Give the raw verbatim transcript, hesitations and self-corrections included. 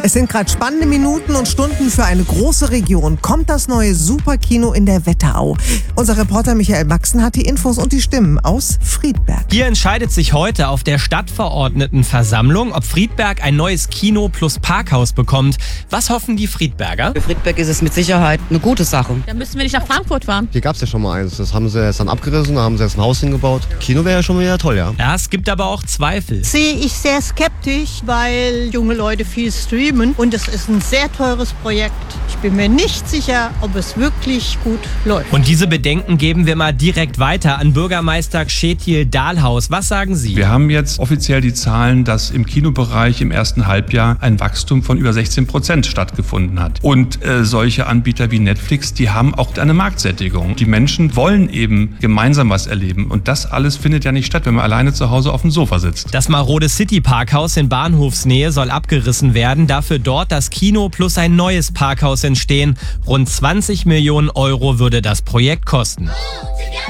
Es sind gerade spannende Minuten und Stunden für eine große Region. Kommt das neue Superkino in der Wetterau? Unser Reporter Michael Maxen hat die Infos und die Stimmen aus Friedberg. Hier entscheidet sich heute auf der Stadtverordnetenversammlung, ob Friedberg ein neues Kino plus Parkhaus bekommt. Was hoffen die Friedberger? Für Friedberg ist es mit Sicherheit eine gute Sache. Da müssen wir nicht nach Frankfurt fahren. Hier gab es ja schon mal eins. Das haben sie jetzt dann abgerissen, da haben sie jetzt ein Haus hingebaut. Kino wäre ja schon wieder toll, ja. Ja, es gibt aber auch Zweifel. Sehe ich sehr skeptisch, weil junge Leute viel streamen und es ist ein sehr teures Projekt. Ich bin mir nicht sicher, ob es wirklich gut läuft. Und diese Bedenken geben wir mal direkt weiter an Bürgermeister Kjetil Dahlhaus. Was sagen Sie? Wir haben jetzt offiziell die Zahlen, dass im Kinobereich im ersten Halbjahr ein Wachstum von über sechzehn Prozent stattgefunden hat. Und äh, solche Anbieter wie Netflix, die haben auch eine Marktsättigung. Die Menschen wollen eben gemeinsam was erleben. Und das alles findet ja nicht statt, wenn man alleine zu Hause auf dem Sofa sitzt. Das marode City-Parkhaus in Bahnhofsnähe soll abgerissen werden. Dafür dort das Kino plus ein neues Parkhaus entstehen. Rund zwanzig Millionen Euro würde das Projekt kosten.